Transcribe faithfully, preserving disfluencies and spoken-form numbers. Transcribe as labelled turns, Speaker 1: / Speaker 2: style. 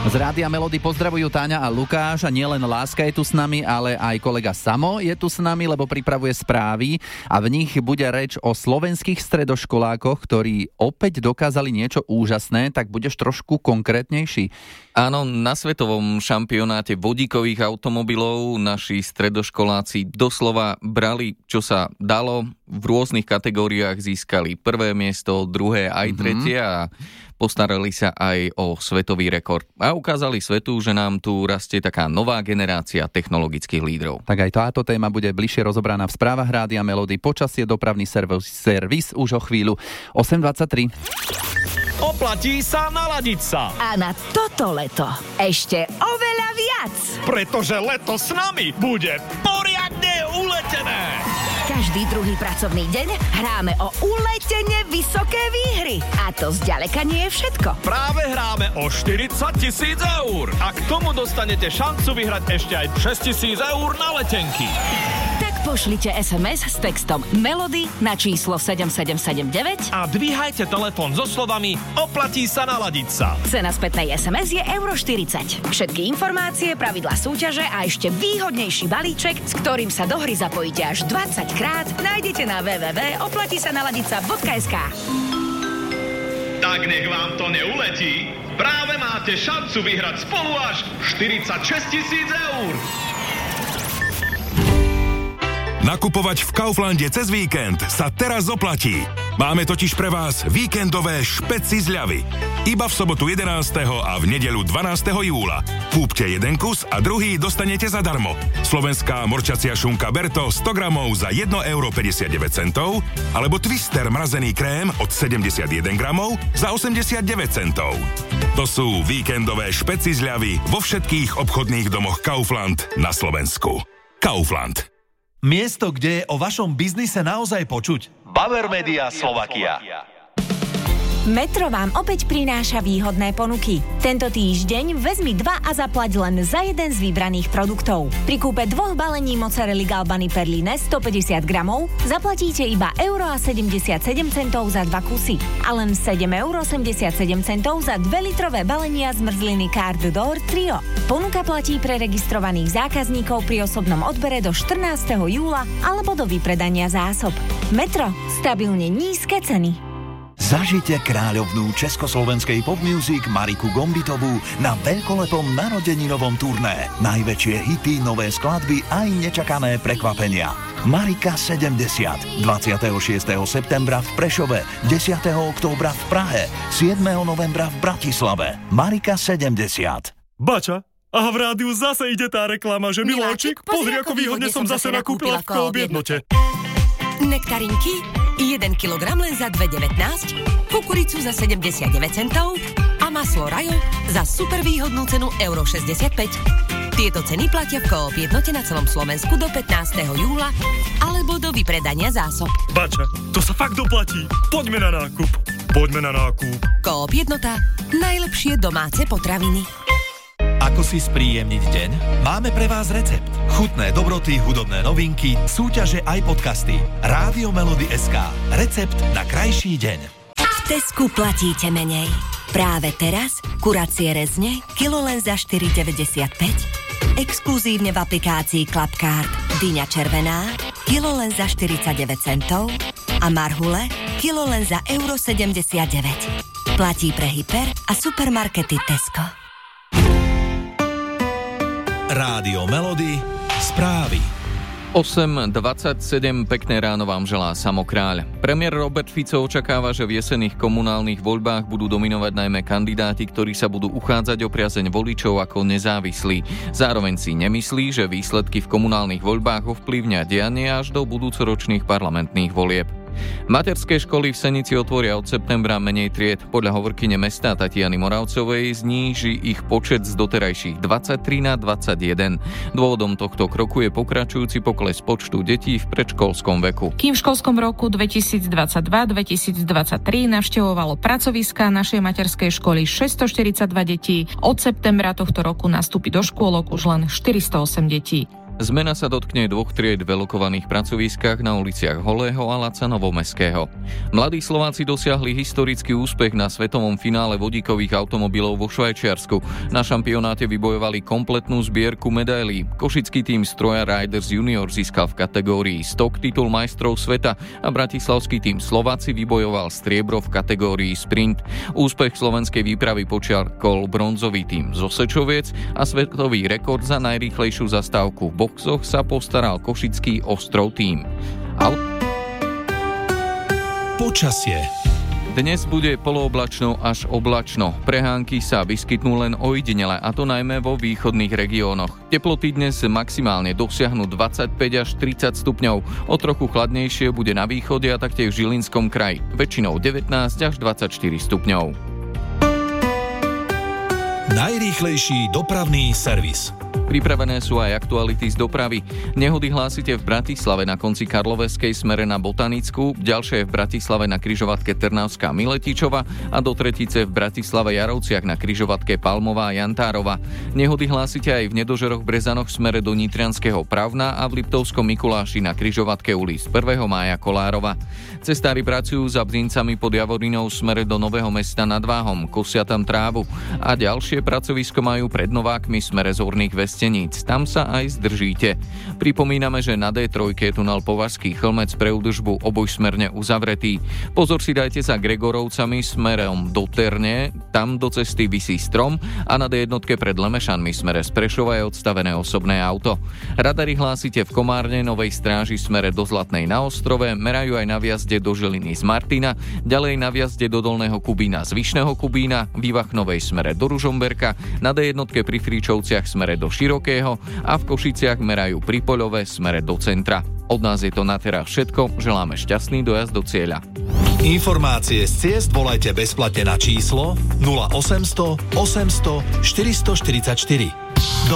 Speaker 1: Z Rádia Melody pozdravujú Táňa a Lukáš a nielen Láska je tu s nami, ale aj kolega Samo je tu s nami, lebo pripravuje správy a v nich bude reč o slovenských stredoškolákoch, ktorí opäť dokázali niečo úžasné, tak budeš trošku konkrétnejší.
Speaker 2: Áno, na svetovom šampionáte vodíkových automobilov naši stredoškoláci doslova brali, čo sa dalo, v rôznych kategóriách získali prvé miesto, druhé aj tretie a postarali sa aj o svetový rekord. A ukázali svetu, že nám tu rastie taká nová generácia technologických lídrov.
Speaker 1: Tak aj táto téma bude bližšie rozobraná v správach Rádia Melody. Počasie, dopravný servis, servis už o chvíľu. osem dvadsaťtri.
Speaker 3: Oplatí sa naladiť sa.
Speaker 4: A na toto leto ešte oveľa viac.
Speaker 3: Pretože leto s nami bude poriadne uletené.
Speaker 4: Každý druhý pracovný deň hráme o uletene vysoké výhry. A to zďaleka nie je všetko.
Speaker 3: Práve hráme o štyridsať tisíc eur. A k tomu dostanete šancu vyhrať ešte aj šesť tisíc eur na letenky.
Speaker 4: Tak pošlite es em es s textom Melody na číslo sedem sedem sedem deväť
Speaker 3: a dvíhajte telefón so slovami oplatí sa naladiť sa.
Speaker 4: Cena spätnej es em es je euro štyridsať. Všetky informácie, pravidlá súťaže a ešte výhodnejší balíček, s ktorým sa do hry zapojíte až dvadsať krát, nájdete na w w w bodka oplatí sa naladiť sa bodka es ká.
Speaker 5: Tak nech vám to neuletí. Práve máte šancu vyhrať spolu až štyridsaťšesť tisíc eur.
Speaker 6: Nakupovať v Kauflande cez víkend sa teraz oplatí. Máme totiž pre vás víkendové špeci zľavy. Iba v sobotu jedenásteho a v nedeľu dvanásteho júla. Kúpte jeden kus a druhý dostanete zadarmo. Slovenská morčacia šunka Berto sto gramov za jedno euro päťdesiatdeväť centov alebo Twister mrazený krém od sedemdesiatjeden gramov za osemdesiatdeväť centov. To sú víkendové špeci zľavy vo všetkých obchodných domoch Kaufland na Slovensku. Kaufland.
Speaker 7: Miesto, kde je o vašom biznise naozaj počuť.
Speaker 8: Bauer Media Slovakia.
Speaker 9: Metro vám opäť prináša výhodné ponuky. Tento týždeň vezmi dva a zaplať len za jeden z vybraných produktov. Pri kúpe dvoch balení mozzarelly Galbani Perline stopäťdesiat gramov zaplatíte iba euro a sedemdesiatsedem centov za dva kusy a len sedem eur osemdesiatsedem centov za dve litrové balenia zmrzliny Carte d'Or Trio. Ponuka platí pre registrovaných zákazníkov pri osobnom odbere do štrnásteho júla alebo do vypredania zásob. Metro. Stabilne nízke ceny.
Speaker 10: Zažite kráľovnú československej popmusic Mariku Gombitovú na veľkolepom narodeninovom turné. Najväčšie hity, nové skladby aj nečakané prekvapenia. Marika sedemdesiat. dvadsiateho šiesteho septembra v Prešove, desiateho októbra v Prahe, siedmeho novembra v Bratislave. Marika sedemdesiat.
Speaker 11: Bača, a v rádiu zase ide tá reklama, že Miláčik, pozri, ako výhodne som zase nakúpila v Coop jednote.
Speaker 12: Nektarinky jeden kilogram len za dva devätnásť, kukuricu za sedemdesiatdeväť centov a maslo Rajo za super výhodnú cenu euro šesťdesiatpäť. Tieto ceny platia v Coop jednote na celom Slovensku do pätnásteho júla alebo do vypredania zásob.
Speaker 11: Bača, to sa fakt doplatí. Poďme na nákup. Poďme na nákup.
Speaker 12: Coop jednota. Najlepšie domáce potraviny.
Speaker 7: Ako si spríjemniť deň? Máme pre vás recept. Chutné dobroty, hudobné novinky, súťaže aj podcasty. Rádio Melody bodka es ká. Recept na krajší deň.
Speaker 12: V Tesku platíte menej. Práve teraz kuracie rezne kilo len za štyri deväťdesiatpäť. Exkluzívne v aplikácii Clubcard dyňa červená kilo len za štyridsaťdeväť centov a marhule kilo len za euro sedemdesiatdeväť. Platí pre hyper a supermarkety Tesco.
Speaker 7: Rádio Melody, správy.
Speaker 2: osem dvadsaťsedem, pekné ráno vám želá Samo Kráľ. Premiér Robert Fico očakáva, že v jesenných komunálnych voľbách budú dominovať najmä kandidáti, ktorí sa budú uchádzať o priazeň voličov ako nezávislí. Zároveň si nemyslí, že výsledky v komunálnych voľbách ovplyvňa dianie až do budúcoročných parlamentných volieb. Materské školy v Senici otvoria od septembra menej tried. Podľa hovorkyne mesta Tatiany Moravcovej zníži ich počet z doterajších dvadsaťtri na dvadsaťjeden. Dôvodom tohto kroku je pokračujúci pokles počtu detí v predškolskom veku.
Speaker 13: Kým v školskom roku dvetisícdvadsaťdva dvetisícdvadsaťtri navštevovalo pracoviská našej materskej školy šesťstoštyridsaťdva detí, od septembra tohto roku nastúpi do škôlok už len štyristoosem detí.
Speaker 2: Zmena sa dotkne dvoch tried v relokovaných pracoviskách na uliciach Holého a Laca Novomestského. Mladí Slováci dosiahli historický úspech na svetovom finále vodíkových automobilov vo Švajčiarsku. Na šampionáte vybojovali kompletnú zbierku medailí. Košický tím Stroja Riders Junior získal v kategórii stok titul majstrov sveta a bratislavský tím Slováci vybojoval striebro v kategórii sprint. Úspech slovenskej výpravy počiarkol bronzový tím zo Sečoviec a svetový rekord za najrýchlejšiu zastávku v boxoch sa postaral košický Ostrov tím. Aut-
Speaker 7: Počasie.
Speaker 2: Dnes bude polooblačno až oblačno. Prehánky sa vyskytnú len ojedinele, a to najmä vo východných regiónoch. Teploty dnes maximálne dosiahnu dvadsaťpäť až tridsať stupňov. O trochu chladnejšie bude na východe a taktiež v Žilinskom kraji. Väčšinou devätnásť až dvadsaťštyri stupňov.
Speaker 7: Najrýchlejší dopravný servis.
Speaker 2: Pripravené sú aj aktuality z dopravy. Nehody hlásite v Bratislave na konci Karloveskej smere na Botanickú, ďalšie v Bratislave na križovatke Trnavská Miletičova a do tretice v Bratislave Jarovciach na križovatke Palmová Jantárova. Nehody hlásite aj v Nedožeroch Brezanoch smere do Nitrianskeho Pravna a v Liptovskom Mikuláši na križovatke ulic prvého mája Kolárova. Cestári pracujú za Bzincami pod Javorinou smere do Nového Mesta nad Váhom, kosia tam trávu a ďalšie pracovisko majú pred Novákmi smere z Horných Vesteníc. Tam sa aj zdržíte. Pripomíname, že na dé tri je tunel Považský Chlmec pre údržbu obojsmerne uzavretý. Pozor si dajte za Gregorovcami smerom do Terne, tam do cesty visí strom a na dé jedna pred Lemešanmi smere z Prešova je odstavené osobné auto. Radary hlásite v Komárne, Novej Stráži smere do Zlatnej na Ostrove, merajú aj na vjazde do Žiliny z Martina, ďalej na vjazde do Dolného Kubína z Vyšného Kubína, Vývachnovej smere do Ružomberka, na dé jedna pri Fríčovciach smere do Širokého a v Košiciach merajú pri Poľove smere do centra. Od nás je to na teraz všetko, želáme šťastný dojazd do cieľa.
Speaker 7: Informácie z ciest volajte bezplatne na číslo nula osemsto osemsto štyristoštyridsaťštyri.